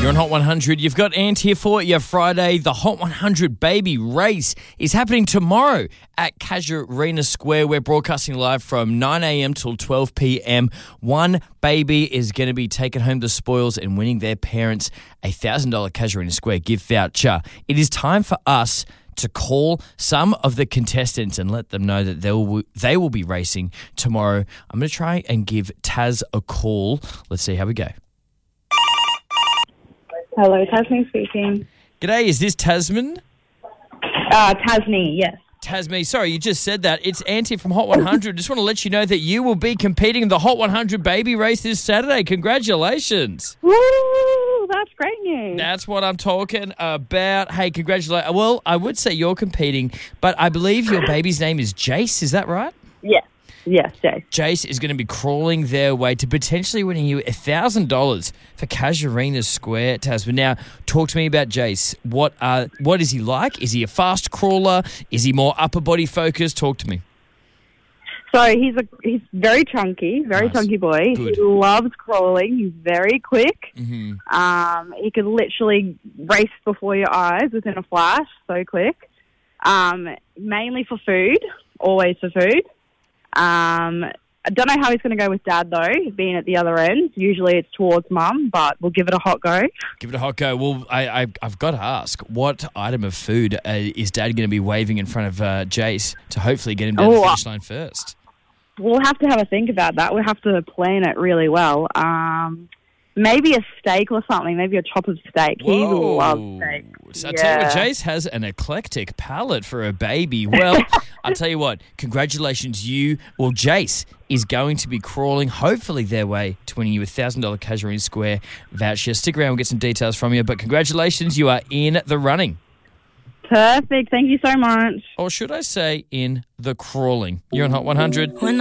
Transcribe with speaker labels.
Speaker 1: You're on Hot 100. You've got Ant here for you Friday. The Hot 100 Baby Race is happening tomorrow at Casuarina Square. We're broadcasting live from 9 a.m. till 12 p.m. One baby is going to be taking home the spoils and winning their parents a $1,000 Casuarina Square gift voucher. It is time for us to call some of the contestants and let them know that they will be racing tomorrow. I'm going to try and give Taz a call. Let's see how we go.
Speaker 2: Hello, Tasmin speaking.
Speaker 1: G'day, is this Tasman?
Speaker 2: Tasmi, yes.
Speaker 1: Tasmi, sorry, you just said that. It's Auntie from Hot 100. Just want to let you know that you will be competing in the Hot 100 Baby Race this Saturday. Congratulations.
Speaker 2: Woo, that's great news.
Speaker 1: That's what I'm talking about. Hey, congratulations. Well, I would say you're competing, but I believe your baby's name is Jace. Is that right?
Speaker 2: Yes, Jace.
Speaker 1: Jace is going to be crawling their way to potentially winning you $1,000 for Casuarina Square, Tasman. Now, talk to me about Jace. What is he like? Is he a fast crawler? Is he more upper body focused? Talk to me.
Speaker 2: So he's very chunky, chunky boy.
Speaker 1: Good.
Speaker 2: He loves crawling. He's very quick.
Speaker 1: Mm-hmm.
Speaker 2: He could literally race before your eyes within a flash, so quick. Mainly for food, always for food. I don't know how he's going to go with Dad, though, being at the other end. Usually it's towards Mum, but we'll give it a hot go.
Speaker 1: Give it a hot go. Well, I've got to ask, what item of food is Dad going to be waving in front of Jace to hopefully get him down the finish line first?
Speaker 2: We'll have to have a think about that. We'll have to plan it really well. Maybe a steak or something. Maybe a chop of steak.
Speaker 1: Whoa.
Speaker 2: He loves steak.
Speaker 1: So I tell you what, Jace has an eclectic palate for a baby. Well, I'll tell you what, congratulations. Jace is going to be crawling, hopefully their way to winning you $1,000 Casuarina Square voucher. Stick around, we'll get some details from you. But congratulations, you are in the running.
Speaker 2: Perfect. Thank you so much.
Speaker 1: Or should I say in the crawling. You're on Hot 100.